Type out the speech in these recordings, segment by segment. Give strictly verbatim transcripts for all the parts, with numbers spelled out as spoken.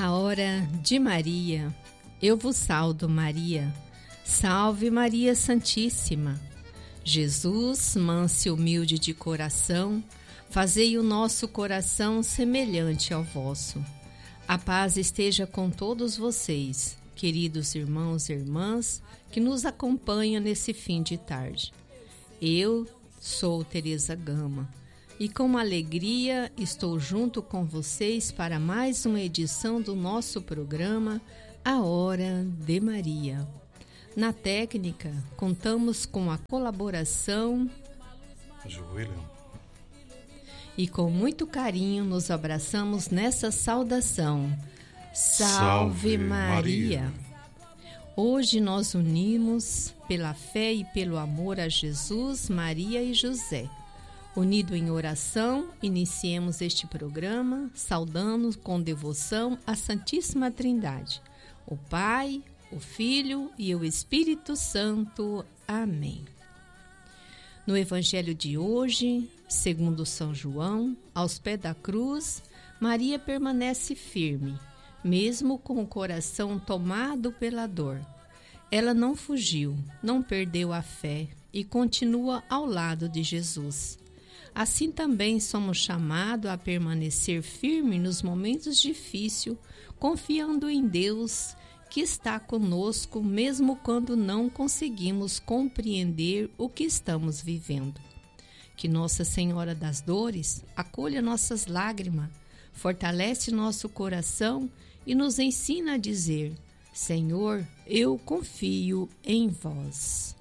A hora de Maria, eu vos saldo, Maria. Salve Maria Santíssima. Jesus, manso e humilde de coração, fazei o nosso coração semelhante ao vosso. A paz esteja com todos vocês, queridos irmãos e irmãs que nos acompanham nesse fim de tarde. Eu sou Teresa Gama e com alegria estou junto com vocês para mais uma edição do nosso programa A Hora de Maria. Na técnica, contamos com a colaboração de William. E com muito carinho nos abraçamos nessa saudação. Salve, Salve Maria. Maria! Hoje nós unimos pela fé e pelo amor a Jesus, Maria e José. Unido em oração, iniciemos este programa saudando com devoção a Santíssima Trindade, o Pai, o Filho e o Espírito Santo. Amém. No Evangelho de hoje, segundo São João, aos pés da cruz, Maria permanece firme, mesmo com o coração tomado pela dor. Ela não fugiu, não perdeu a fé e continua ao lado de Jesus. Assim também somos chamados a permanecer firme nos momentos difíceis, confiando em Deus, que está conosco mesmo quando não conseguimos compreender o que estamos vivendo. Que Nossa Senhora das Dores acolha nossas lágrimas, fortalece nosso coração e nos ensina a dizer: Senhor, eu confio em vós.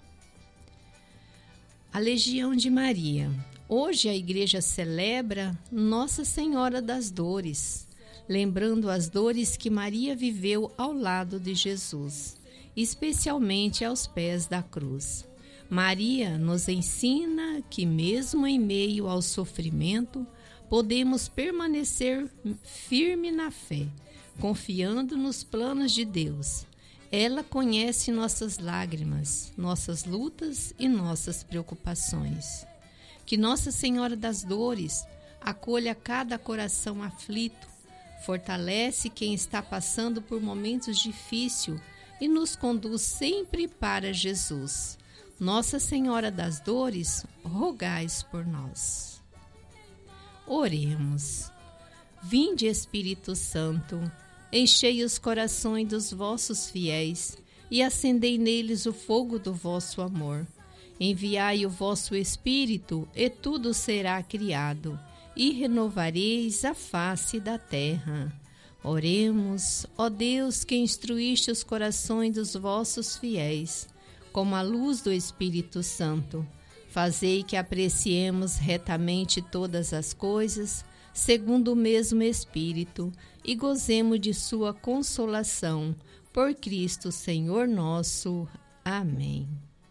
A Legião de Maria. Hoje a Igreja celebra Nossa Senhora das Dores, lembrando as dores que Maria viveu ao lado de Jesus, especialmente aos pés da cruz. Maria nos ensina que mesmo em meio ao sofrimento, podemos permanecer firme na fé, confiando nos planos de Deus. Ela conhece nossas lágrimas, nossas lutas e nossas preocupações. Que Nossa Senhora das Dores acolha cada coração aflito, fortalece quem está passando por momentos difíceis e nos conduz sempre para Jesus. Nossa Senhora das Dores, rogais por nós. Oremos. Vinde, Espírito Santo, enchei os corações dos vossos fiéis e acendei neles o fogo do vosso amor. Enviai o vosso Espírito, e tudo será criado, e renovareis a face da terra. Oremos, ó Deus, que instruíste os corações dos vossos fiéis, como a luz do Espírito Santo. Fazei que apreciemos retamente todas as coisas, segundo o mesmo Espírito, e gozemos de sua consolação. Por Cristo, Senhor nosso. Amém.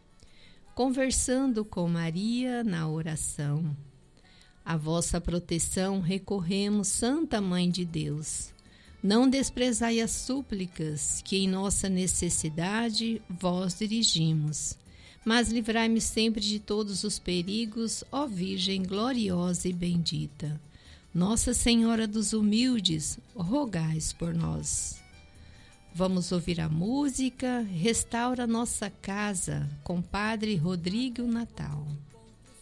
Conversando com Maria na oração. A vossa proteção recorremos, Santa Mãe de Deus. Não desprezai as súplicas que em nossa necessidade vós dirigimos, mas livrai-me sempre de todos os perigos, ó Virgem gloriosa e bendita. Nossa Senhora dos Humildes, rogais por nós. Vamos ouvir a música Restaura Nossa Casa, com Padre Rodrigo Natal.